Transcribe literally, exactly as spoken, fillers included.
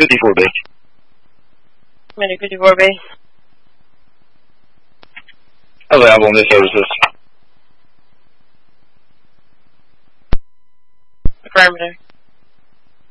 fifty-four B. Medic fifty-four B. Available on this services. Affirmative.